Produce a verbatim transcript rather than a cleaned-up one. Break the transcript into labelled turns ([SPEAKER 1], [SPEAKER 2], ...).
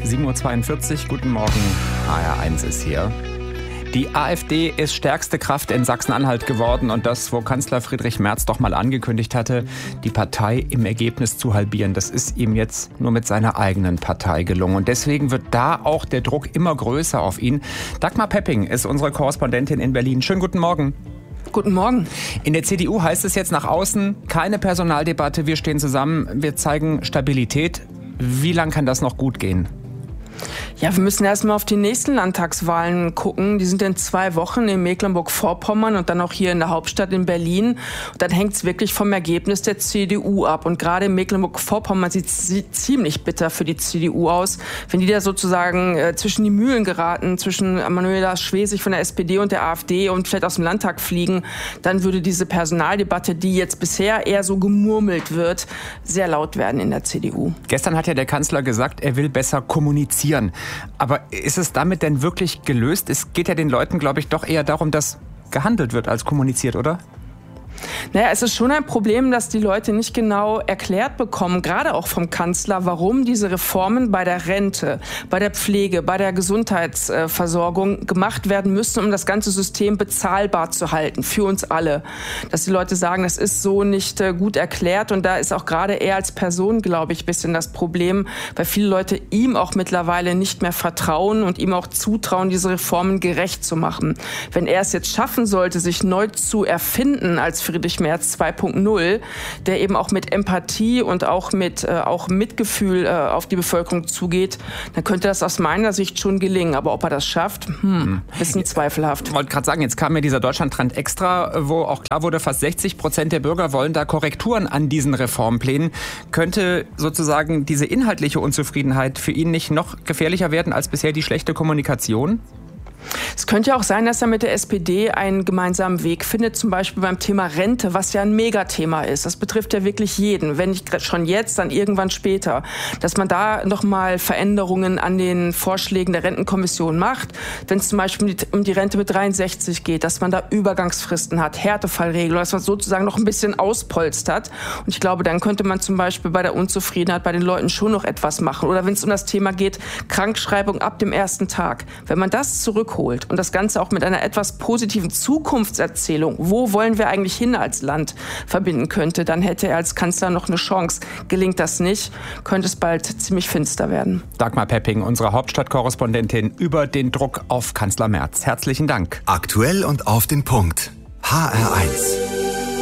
[SPEAKER 1] sieben Uhr zweiundvierzig, guten Morgen, H R eins ist hier. Die AfD ist stärkste Kraft in Sachsen-Anhalt geworden und das, wo Kanzler Friedrich Merz doch mal angekündigt hatte, die Partei im Ergebnis zu halbieren. Das ist ihm jetzt nur mit seiner eigenen Partei gelungen und deswegen wird da auch der Druck immer größer auf ihn. Dagmar Pepping ist unsere Korrespondentin in Berlin. Schönen guten Morgen.
[SPEAKER 2] Guten Morgen.
[SPEAKER 1] In der C D U heißt es jetzt nach außen, keine Personaldebatte, wir stehen zusammen, wir zeigen Stabilität. Wie lang kann das noch gut gehen?
[SPEAKER 2] Ja, wir müssen erstmal auf die nächsten Landtagswahlen gucken. Die sind in zwei Wochen in Mecklenburg-Vorpommern und dann auch hier in der Hauptstadt in Berlin. Und dann hängt es wirklich vom Ergebnis der C D U ab. Und gerade in Mecklenburg-Vorpommern sieht es ziemlich bitter für die C D U aus. Wenn die da sozusagen äh, zwischen die Mühlen geraten, zwischen Manuela Schwesig von der S P D und der AfD und vielleicht aus dem Landtag fliegen, dann würde diese Personaldebatte, die jetzt bisher eher so gemurmelt wird, sehr laut werden in der C D U.
[SPEAKER 1] Gestern hat ja der Kanzler gesagt, er will besser kommunizieren. Aber ist es damit denn wirklich gelöst? Es geht ja den Leuten, glaube ich, doch eher darum, dass gehandelt wird als kommuniziert, oder?
[SPEAKER 2] Naja, es ist schon ein Problem, dass die Leute nicht genau erklärt bekommen, gerade auch vom Kanzler, warum diese Reformen bei der Rente, bei der Pflege, bei der Gesundheitsversorgung gemacht werden müssen, um das ganze System bezahlbar zu halten, für uns alle. Dass die Leute sagen, das ist so nicht gut erklärt und da ist auch gerade er als Person, glaube ich, ein bisschen das Problem, weil viele Leute ihm auch mittlerweile nicht mehr vertrauen und ihm auch zutrauen, diese Reformen gerecht zu machen. Wenn er es jetzt schaffen sollte, sich neu zu erfinden als Friedrich Merz zwei Punkt null, der eben auch mit Empathie und auch mit äh, auch Mitgefühl äh, auf die Bevölkerung zugeht, dann könnte das aus meiner Sicht schon gelingen. Aber ob er das schafft, hm, bisschen zweifelhaft.
[SPEAKER 1] Ich wollte gerade sagen, jetzt kam ja dieser Deutschlandtrend extra, wo auch klar wurde, fast sechzig Prozent der Bürger wollen da Korrekturen an diesen Reformplänen. Könnte sozusagen diese inhaltliche Unzufriedenheit für ihn nicht noch gefährlicher werden als bisher die schlechte Kommunikation?
[SPEAKER 2] Es könnte ja auch sein, dass er mit der S P D einen gemeinsamen Weg findet, zum Beispiel beim Thema Rente, was ja ein Megathema ist. Das betrifft ja wirklich jeden, wenn nicht schon jetzt, dann irgendwann später. Dass man da nochmal Veränderungen an den Vorschlägen der Rentenkommission macht, wenn es zum Beispiel um die Rente mit dreiundsechzig geht, dass man da Übergangsfristen hat, Härtefallregelungen, dass man sozusagen noch ein bisschen auspolstert. Und ich glaube, dann könnte man zum Beispiel bei der Unzufriedenheit bei den Leuten schon noch etwas machen. Oder wenn es um das Thema geht, Krankschreibung ab dem ersten Tag. Wenn man das zurückholt, und das Ganze auch mit einer etwas positiven Zukunftserzählung, wo wollen wir eigentlich hin als Land, verbinden könnte, dann hätte er als Kanzler noch eine Chance. Gelingt das nicht, könnte es bald ziemlich finster werden.
[SPEAKER 1] Dagmar Pepping, unsere Hauptstadtkorrespondentin, über den Druck auf Kanzler Merz. Herzlichen Dank.
[SPEAKER 3] Aktuell und auf den Punkt. H R eins.